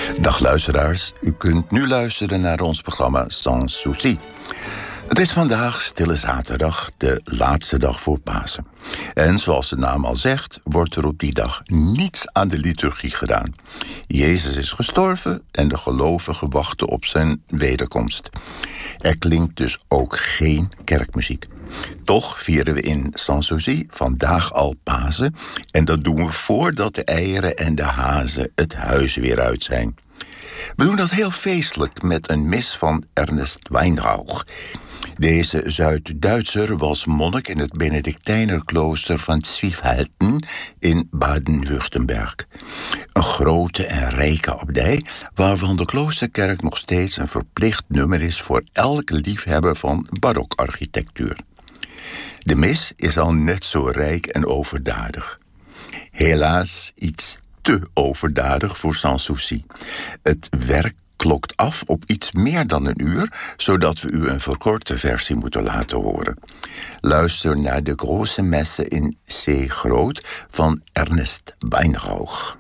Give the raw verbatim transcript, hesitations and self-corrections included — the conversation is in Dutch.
Dag luisteraars, u kunt nu luisteren naar ons programma Sans Souci. Het is vandaag Stille Zaterdag, de laatste dag voor Pasen. En zoals de naam al zegt, wordt er op die dag niets aan de liturgie gedaan. Jezus is gestorven en de gelovigen wachten op zijn wederkomst. Er klinkt dus ook geen kerkmuziek. Toch vieren we in Sans Souci vandaag al Pasen. En dat doen we voordat de eieren en de hazen het huis weer uit zijn. We doen dat heel feestelijk met een mis van Ernest Weinrauch. Deze Zuid-Duitser was monnik in het Benedictijnerklooster van Zwiefalten in Baden-Württemberg. Een grote en rijke abdij, waarvan de kloosterkerk nog steeds een verplicht nummer is voor elke liefhebber van barokarchitectuur. De mis is al net zo rijk en overdadig. Helaas iets te overdadig voor Sans Souci. Het werk klokt af op iets meer dan een uur, zodat we u een verkorte versie moeten laten horen. Luister naar de grote messe in C groot van Ernest Weinrauch.